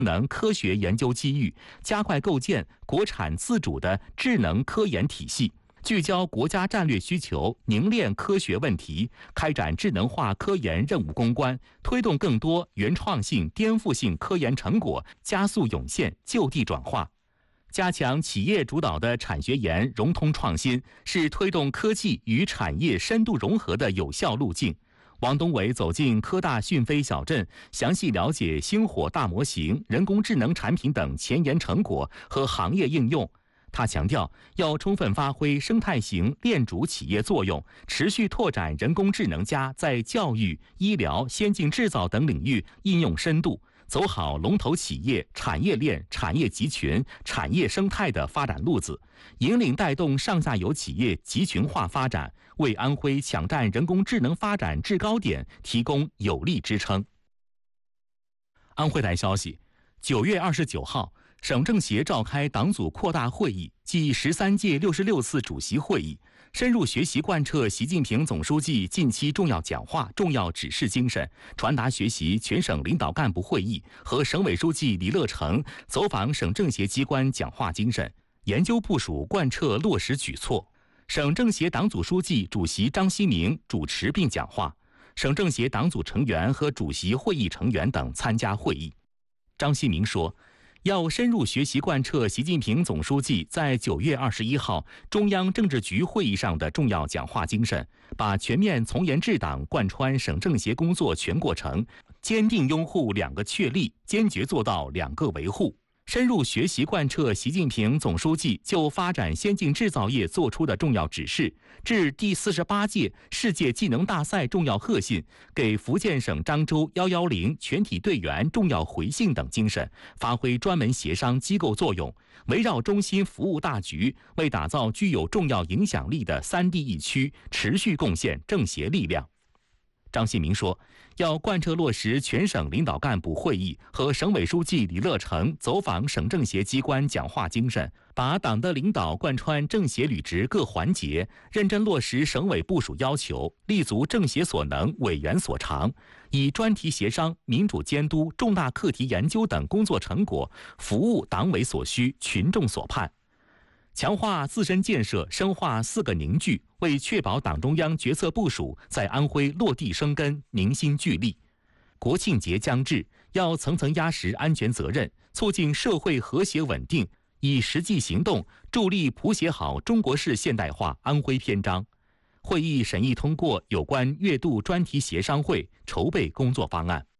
能科学研究机遇，加快构建国产自主的智能科研体系，聚焦国家战略需求，凝练科学问题，开展智能化科研任务攻关，推动更多原创性、颠覆性科研成果加速涌现、就地转化。加强企业主导的产学研融通创新，是推动科技与产业深度融合的有效路径。王东伟走进科大讯飞小镇，详细了解星火大模型、人工智能产品等前沿成果和行业应用。他强调，要充分发挥生态型链主企业作用，持续拓展人工智能在教育、医疗、先进制造等领域应用深度，走好龙头企业、产业链、产业集群、产业生态的发展路子，引领带动上下游企业集群化发展，为安徽抢占人工智能发展制高点提供有力支撑。安徽台消息，9月29号，省政协召开党组扩大会议暨13届66次主席会议，深入学习贯彻习近平总书记近期重要讲话、重要指示精神，传达学习全省领导干部会议和省委书记李乐成走访省政协机关讲话精神，研究部署贯彻落实举措。省政协党组书记、主席张希明主持并讲话，省政协党组成员和主席会议成员等参加会议。张希明说，要深入学习贯彻习近平总书记在9月21号中央政治局会议上的重要讲话精神，把全面从严治党贯穿省政协工作全过程，坚定拥护2个确立，坚决做到2个维护。深入学习贯彻习近平总书记就发展先进制造业作出的重要指示，致第48届世界技能大赛重要贺信，给福建省漳州110全体队员重要回信等精神，发挥专门协商机构作用，围绕中心服务大局，为打造具有重要影响力的3地一区持续贡献政协力量。张希明说，要贯彻落实全省领导干部会议和省委书记李乐成走访省政协机关讲话精神，把党的领导贯穿政协履职各环节，认真落实省委部署要求，立足政协所能、委员所长，以专题协商、民主监督、重大课题研究等工作成果，服务党委所需、群众所盼。强化自身建设，深化4个凝聚，为确保党中央决策部署在安徽落地生根、凝心聚力。国庆节将至，要层层压实安全责任，促进社会和谐稳定，以实际行动助力谱写好中国式现代化安徽篇章。会议审议通过有关月度专题协商会筹备工作方案。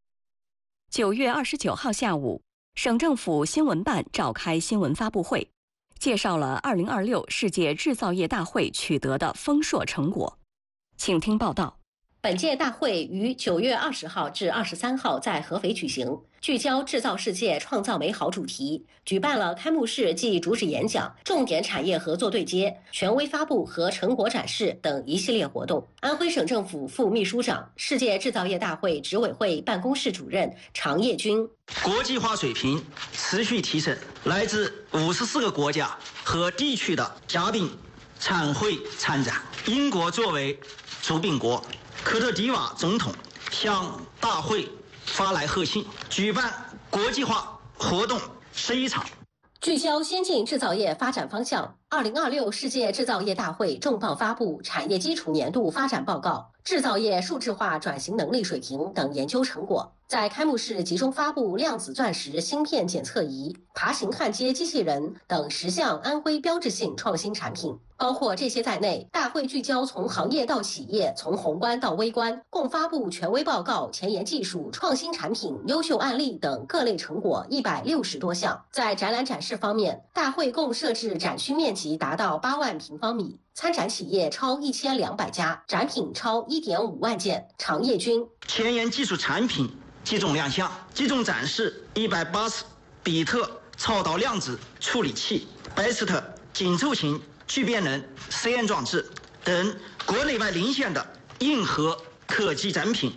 9月29号下午，省政府新闻办召开新闻发布会，介绍了2026世界制造业大会取得的丰硕成果。请听报道。 本届大会于9月20号至23号在合肥举行，聚焦制造世界创造美好主题，举办了开幕式暨主旨演讲、重点产业合作对接、权威发布和成果展示等一系列活动。安徽省政府副秘书长、世界制造业大会执委会办公室主任常业军， 国际化水平持续提升，来自54个国家和地区的嘉宾参会参展。英国作为主宾国，科特迪瓦总统向大会发来贺信，举办国际化活动11场， 聚焦先进制造业发展方向。2026世界制造业大会重磅发布产业基础年度发展报告、制造业数字化转型能力水平等研究成果。在开幕式集中发布量子钻石芯片检测仪、爬行焊接机器人等10项安徽标志性创新产品。包括这些在内，大会聚焦从行业到企业、从宏观到微观，共发布权威报告、前沿技术、创新产品、优秀案例等各类成果160多项。在展览展示方面，大会共设置展区面积达到8万平方米，参展企业超1200家，展品超1.5万件。常业军， 前沿技术产品集中亮相，集中展示180比特超导量子处理器、白斯特紧凑型聚变能实验装置等国内外领先的硬核科技展品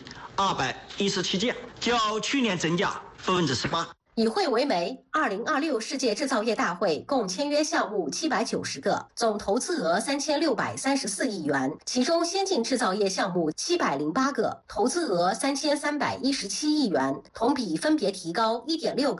217件，较去年增加18%。 以会为媒，2026世界制造业大会共签约项目790个，总投资额3634亿元，其中先进制造业项目708个，投资额3317亿元，同比分别提高1.6个。